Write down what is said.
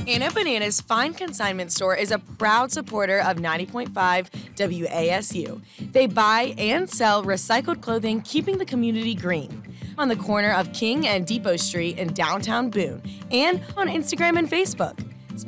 Anna Bananas Fine Consignment Store is a proud supporter of 90.5 WASU. They buy and sell recycled clothing, keeping the community green. On the corner of King and Depot Street in downtown Boone, and on Instagram and Facebook.